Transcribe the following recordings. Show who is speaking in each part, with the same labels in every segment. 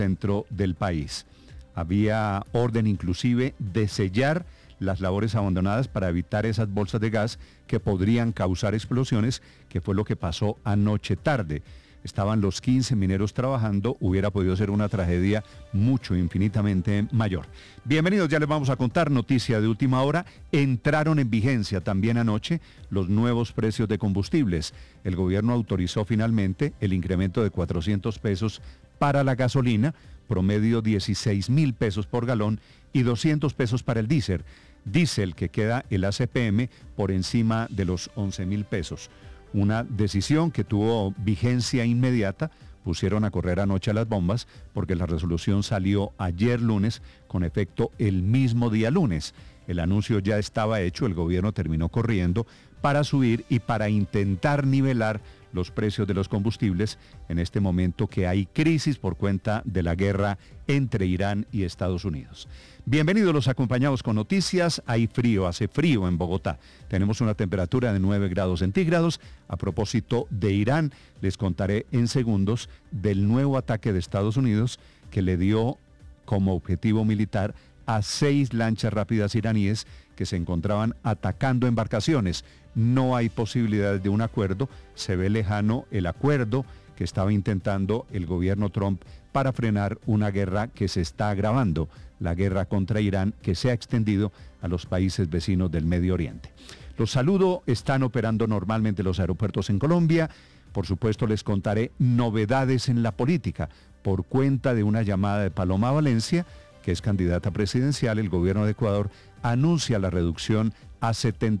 Speaker 1: centro del país. Había orden inclusive de sellar las labores abandonadas para evitar esas bolsas de gas que podrían causar explosiones, que fue lo que pasó anoche tarde. Estaban los 15 mineros trabajando, hubiera podido ser una tragedia infinitamente mayor. Bienvenidos, ya les vamos a contar noticia de última hora. Entraron en vigencia también anoche los nuevos precios de combustibles. El gobierno autorizó finalmente el incremento de 400 pesos para la gasolina, promedio 16.000 pesos por galón y 200 pesos para el diésel que queda el ACPM por encima de los 11.000 pesos. Una decisión que tuvo vigencia inmediata. Pusieron a correr anoche las bombas porque la resolución salió ayer lunes con efecto el mismo día lunes. El anuncio ya estaba hecho, el gobierno terminó corriendo para subir y para intentar nivelar los precios de los combustibles en este momento que hay crisis por cuenta de la guerra entre Irán y Estados Unidos. Bienvenidos, los acompañamos con noticias. Hay frío, hace frío en Bogotá. Tenemos una temperatura de 9 grados centígrados. A propósito de Irán, les contaré en segundos del nuevo ataque de Estados Unidos que le dio como objetivo militar a 6 lanchas rápidas iraníes que se encontraban atacando embarcaciones. No hay posibilidades de un acuerdo, se ve lejano el acuerdo que estaba intentando el gobierno Trump para frenar una guerra que se está agravando, la guerra contra Irán que se ha extendido a los países vecinos del Medio Oriente. Los saludo, están operando normalmente los aeropuertos en Colombia. Por supuesto les contaré novedades en la política por cuenta de una llamada de Paloma Valencia, que es candidata presidencial. El gobierno de Ecuador anuncia la reducción a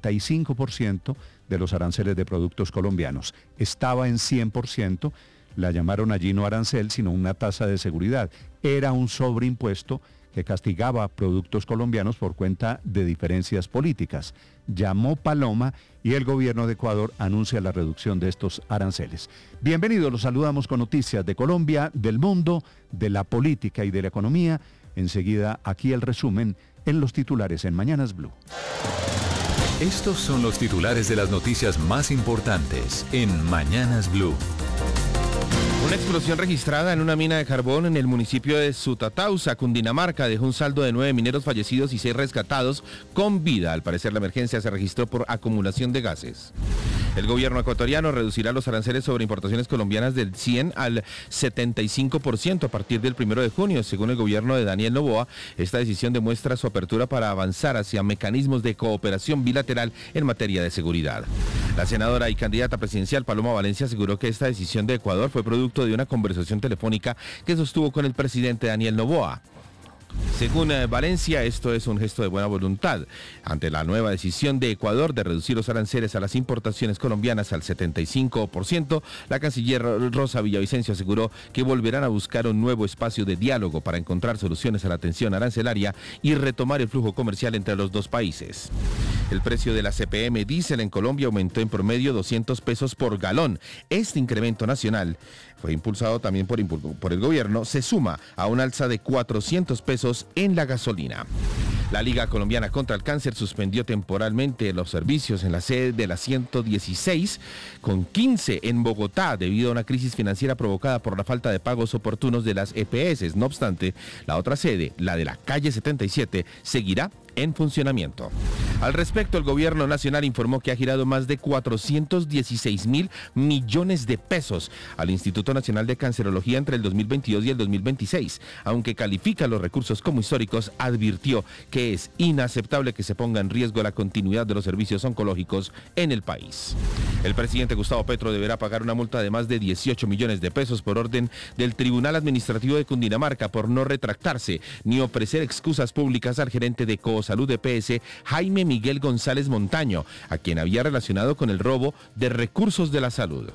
Speaker 1: 75% de los aranceles de productos colombianos. Estaba en 100%, la llamaron allí no arancel, sino una tasa de seguridad. Era un sobreimpuesto que castigaba productos colombianos por cuenta de diferencias políticas. Llamó Paloma y el gobierno de Ecuador anuncia la reducción de estos aranceles. Bienvenidos, los saludamos con noticias de Colombia, del mundo, de la política y de la economía. Enseguida, aquí el resumen en los titulares en Mañanas Blue.
Speaker 2: Estos son los titulares de las noticias más importantes en Mañanas Blue.
Speaker 3: Una explosión registrada en una mina de carbón en el municipio de Sutatausa, Cundinamarca, dejó un saldo de 9 mineros fallecidos y 6 rescatados con vida. Al parecer, la emergencia se registró por acumulación de gases. El gobierno ecuatoriano reducirá los aranceles sobre importaciones colombianas del 100 al 75% a partir del 1 de junio. Según el gobierno de Daniel Noboa, esta decisión demuestra su apertura para avanzar hacia mecanismos de cooperación bilateral en materia de seguridad. La senadora y candidata presidencial Paloma Valencia aseguró que esta decisión de Ecuador fue producto de una conversación telefónica que sostuvo con el presidente Daniel Noboa. Según Valencia, esto es un gesto de buena voluntad. Ante la nueva decisión de Ecuador de reducir los aranceles a las importaciones colombianas al 75%, la canciller Rosa Villavicencio aseguró que volverán a buscar un nuevo espacio de diálogo para encontrar soluciones a la tensión arancelaria y retomar el flujo comercial entre los dos países. El precio de la CPM diésel en Colombia aumentó en promedio 200 pesos por galón. Este incremento nacional fue impulsado también por el gobierno, se suma a un alza de 400 pesos en la gasolina. La Liga Colombiana contra el Cáncer suspendió temporalmente los servicios en la sede de la 116 con 15 en Bogotá debido a una crisis financiera provocada por la falta de pagos oportunos de las EPS. No obstante, la otra sede, la de la calle 77, seguirá en funcionamiento. Al respecto, el gobierno nacional informó que ha girado más de 416.000 millones de pesos al Instituto Nacional de Cancerología entre el 2022 y el 2026. Aunque califica los recursos como históricos, advirtió que es inaceptable que se ponga en riesgo la continuidad de los servicios oncológicos en el país. El presidente Gustavo Petro deberá pagar una multa de más de 18 millones de pesos por orden del Tribunal Administrativo de Cundinamarca por no retractarse ni ofrecer excusas públicas al gerente de Salud EPS, Jaime Miguel González Montaño, a quien había relacionado con el robo de recursos de la salud.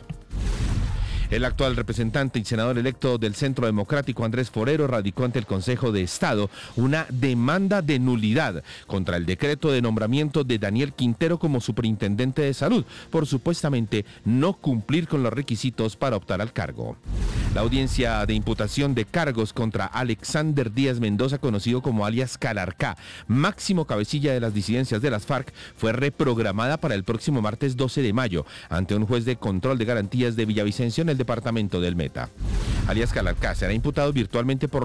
Speaker 3: El actual representante y senador electo del Centro Democrático, Andrés Forero, radicó ante el Consejo de Estado una demanda de nulidad contra el decreto de nombramiento de Daniel Quintero como superintendente de salud, por supuestamente no cumplir con los requisitos para optar al cargo. La audiencia de imputación de cargos contra Alexander Díaz Mendoza, conocido como alias Calarcá, máximo cabecilla de las disidencias de las FARC, fue reprogramada para el próximo martes 12 de mayo ante un juez de control de garantías de Villavicencio en el el departamento del Meta. Alias Calarcá será imputado virtualmente por